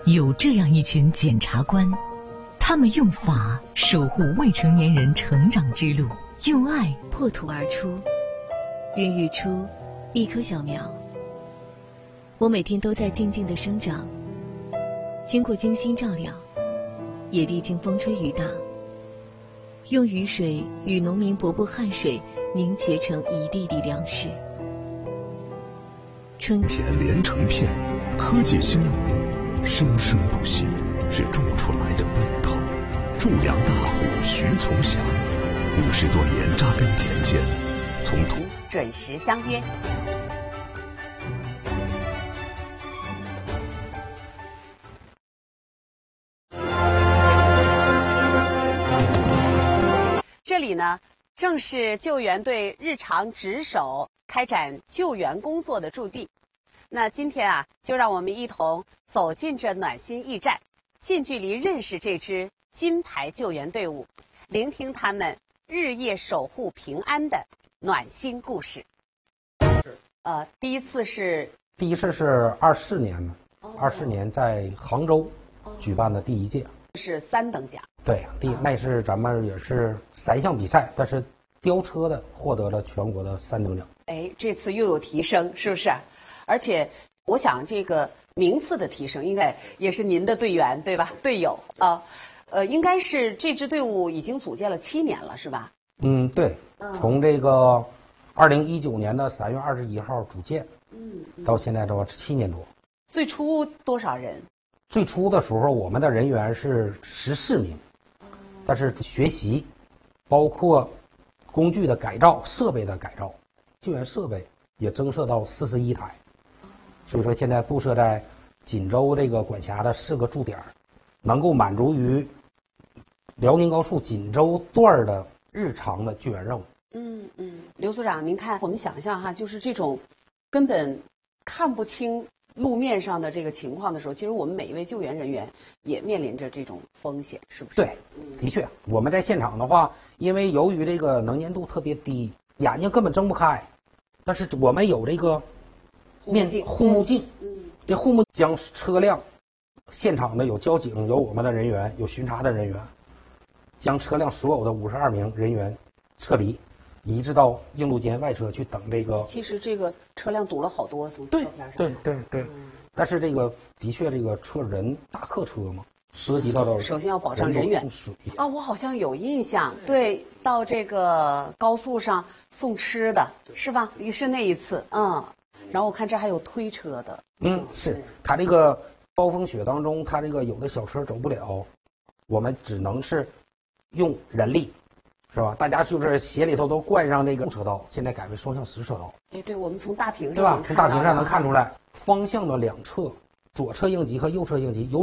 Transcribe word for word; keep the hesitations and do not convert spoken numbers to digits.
有这样一群检察官，他们用法守护未成年人成长之路，用爱破土而出，孕育出一棵小苗。我每天都在静静地生长，经过精心照料，也历经风吹雨打，用雨水与农民伯伯汗水凝结成一地地粮食。春田连成片，科技兴隆，生生不息，是种出来的奔头。种粮大户徐从祥，五十多年扎根田间，从土准时相约。这里呢，正是救援队日常值守、开展救援工作的驻地。那今天啊，就让我们一同走进这暖心驿站，近距离认识这支金牌救援队伍，聆听他们日夜守护平安的暖心故事。呃，第一次是第一次是二四年呢，二四年在杭州举办的第一届， 是三等奖。 对，第那是咱们也是三项比赛，但是吊车的获得了全国的三等奖。 哎，这次又有提升，是不是？而且我想这个名次的提升，应该也是您的队员对吧？队友啊，呃，应该是这支队伍已经组建了七年了，是吧？ 嗯，对，从这个二零一九年的三月二十一号组建，嗯，到现在的话七年多。 最初多少人？ 最初的时候，我们的人员是十四名，但是学习，包括工具的改造、设备的改造，救援设备也增设到四十一台。所以说，现在布设在锦州这个管辖的四个驻点，能够满足于辽宁高速锦州段的日常的救援任务。 嗯嗯，刘组长，您看，我们想象哈，就是这种根本看不清路面上的这个情况的时候，其实我们每一位救援人员也面临着这种风险，是不是？ 对，的确，我们在现场的话，因为由于这个能见度特别低，眼睛根本睁不开，但是我们有这个面护目镜，嗯，这护目将车辆现场的有交警，有我们的人员，有巡查的人员，将车辆所有的五十二名人员撤离，移至到应路间外侧去等这个。 其实这个车辆堵了好多，从对照片上对对对，嗯，但是这个的确这个车人大客车嘛，涉及到的首先要保障人员啊，我好像有印象，对，到这个高速上送吃的是吧？也是那一次，嗯。然后我看这还有推车的， 嗯，是他这个暴风雪当中，他这个有的小车走不了，我们只能是用人力，是吧？大家就是鞋里头都灌上这个车道，现在改为双向实车道。 哎，对，我们从大屏上对吧？从大屏上能看出来，方向的两侧，左侧应急和右侧应急有